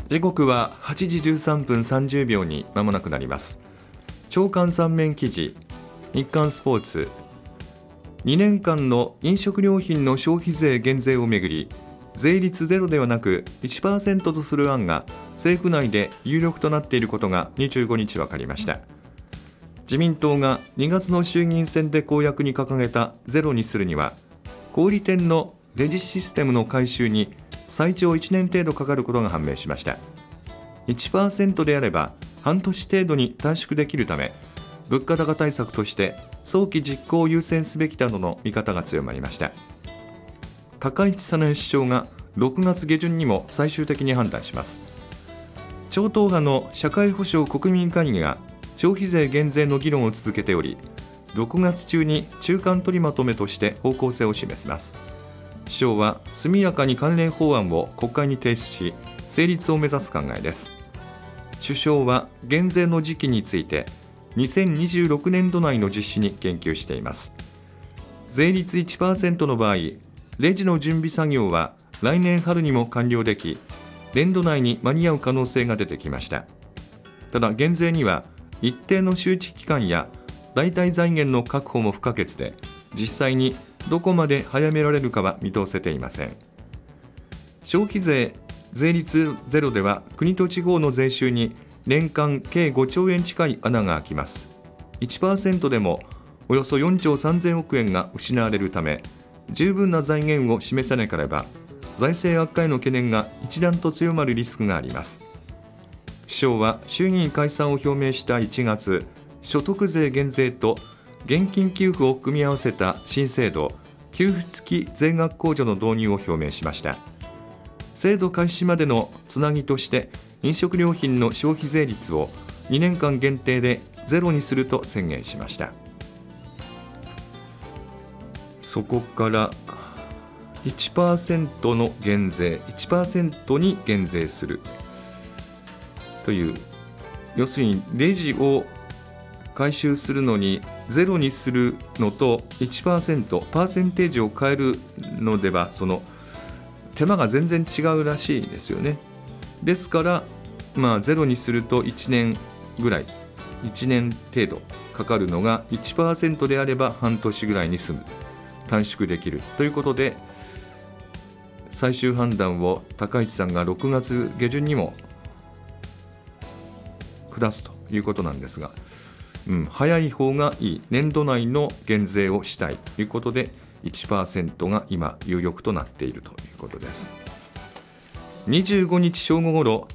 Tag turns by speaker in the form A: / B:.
A: 時刻は8時13分30秒に間もなくなります。朝刊3面記事、日刊スポーツ。2年間の飲食料品の消費税減税をめぐり、税率ゼロではなく 1% とする案が政府内で有力となっていることが25日分かりました。自民党が2月の衆議院選で公約に掲げたゼロにするには、小売店のレジシステムの改修に最長1年程度かかることが判明しました。 1% であれば半年程度に短縮できるため、物価高対策として早期実行を優先すべきなどの見方が強まりました。高市早苗首相が6月下旬にも最終的に判断します。超党派の社会保障国民会議が消費税減税の議論を続けており、6月中に中間取りまとめとして方向性を示します。首相は速やかに関連法案を国会に提出し、成立を目指す考えです。首相は減税の時期について2026年度内の実施に言及しています。税率 1% の場合、レジの準備作業は来年春にも完了でき、年度内に間に合う可能性が出てきました。ただ減税には一定の周知期間や代替財源の確保も不可欠で、実際にどこまで早められるかは見通せていません。消費税税率ゼロでは国と地方の税収に年間計5兆円近い穴が開きます。 1% でもおよそ4兆3000億円が失われるため、十分な財源を示さなければ財政悪化への懸念が一段と強まるリスクがあります。首相は衆議院解散を表明した1月、所得税減税と現金給付を組み合わせた新制度、給付付き税額控除の導入を表明しました。制度開始までのつなぎとして、飲食料品の消費税率を2年間限定でゼロにすると宣言しました。そこから1% の減税、1% に減税するという、要するにレジを回収するのにゼロにするのと 1% パーセンテージを変えるのでは、その手間が全然違うらしいですよね。ですから、ゼロにすると1年ぐらい、1年程度かかるのが 1% であれば半年ぐらいに済む、短縮できるということで、最終判断を高市さんが6月下旬にも下すということなんですが、早い方がいい、年度内の減税をしたいということで 1% が今有力となっているということです。25日正午ごろ、